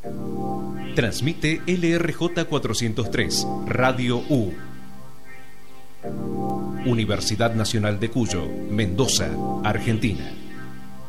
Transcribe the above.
Transmite LRJ 403, Radio U. Universidad Nacional de Cuyo, Mendoza, Argentina.